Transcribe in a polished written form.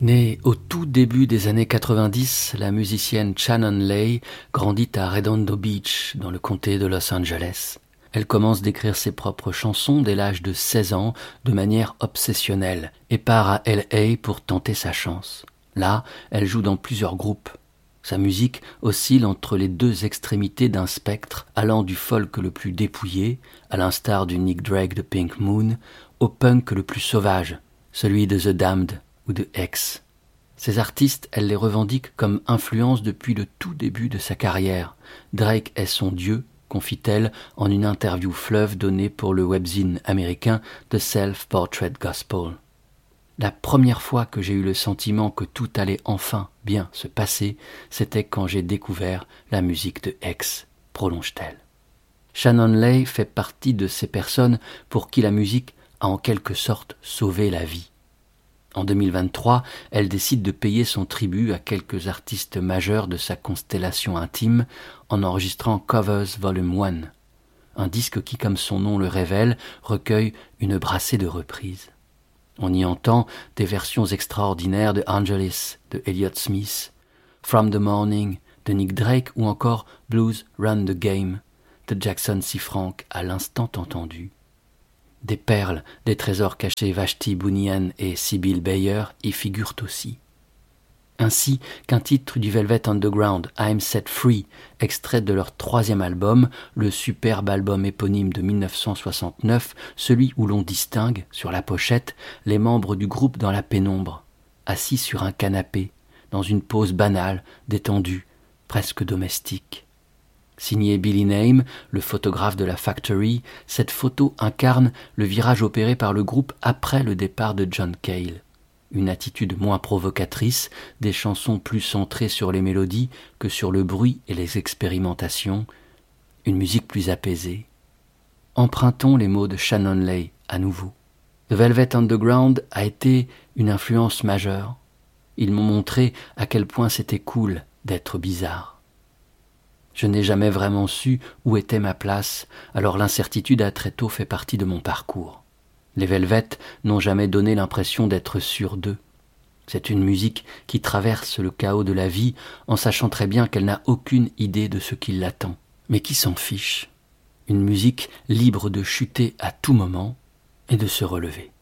Née au tout début des années 90, la musicienne Shannon Lay grandit à Redondo Beach, dans le comté de Los Angeles. Elle commence d'écrire ses propres chansons dès l'âge de 16 ans, de manière obsessionnelle, et part à L.A. pour tenter sa chance. Là, elle joue dans plusieurs groupes. Sa musique oscille entre les deux extrémités d'un spectre allant du folk le plus dépouillé, à l'instar du Nick Drake de Pink Moon, au punk le plus sauvage, celui de The Damned ou de X. Ces artistes, elle les revendique comme influence depuis le tout début de sa carrière. Drake est son dieu, confie-t-elle en une interview fleuve donnée pour le webzine américain The Self-Portrait Gospel. La première fois que j'ai eu le sentiment que tout allait enfin bien se passer, c'était quand j'ai découvert la musique de X, prolonge-t-elle. Shannon Lay fait partie de ces personnes pour qui la musique a en quelque sorte sauvé la vie. En 2023, elle décide de payer son tribut à quelques artistes majeurs de sa constellation intime en enregistrant Covers Volume 1, un disque qui, comme son nom le révèle, recueille une brassée de reprises. On y entend des versions extraordinaires de Angelis, de Elliott Smith, From the Morning, de Nick Drake ou encore Blues Run the Game, de Jackson C. Frank à l'instant entendu. Des perles, des trésors cachés Vashti Bunyan et Sybil Bayer y figurent aussi. Ainsi qu'un titre du Velvet Underground, I'm Set Free, extrait de leur 3e album, le superbe album éponyme de 1969, celui où l'on distingue, sur la pochette, les membres du groupe dans la pénombre, assis sur un canapé, dans une pose banale, détendue, presque domestique. Signé Billy Name, le photographe de la Factory, cette photo incarne le virage opéré par le groupe après le départ de John Cale. Une attitude moins provocatrice, des chansons plus centrées sur les mélodies que sur le bruit et les expérimentations, une musique plus apaisée. Empruntons les mots de Shannon Lay à nouveau. The Velvet Underground a été une influence majeure. Ils m'ont montré à quel point c'était cool d'être bizarre. Je n'ai jamais vraiment su où était ma place, alors l'incertitude a très tôt fait partie de mon parcours. Les Velvet n'ont jamais donné l'impression d'être sûrs d'eux. C'est une musique qui traverse le chaos de la vie en sachant très bien qu'elle n'a aucune idée de ce qui l'attend, mais qui s'en fiche. Une musique libre de chuter à tout moment et de se relever.